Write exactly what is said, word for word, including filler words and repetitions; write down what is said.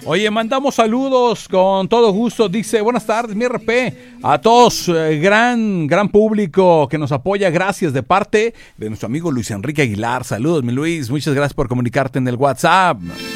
Oye, mandamos saludos con todo gusto. Dice, buenas tardes, mi R P. A todos, eh, gran, gran público que nos apoya. Gracias de parte de nuestro amigo Luis Enrique Aguilar. Saludos, mi Luis. Muchas gracias por comunicarte en el WhatsApp.